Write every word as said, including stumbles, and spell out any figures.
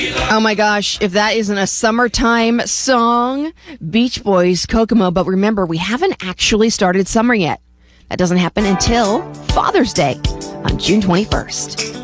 Oh my gosh, if that isn't a summertime song, Beach Boys, Kokomo. But remember, we haven't actually started summer yet. That doesn't happen until Father's Day on June twenty-first.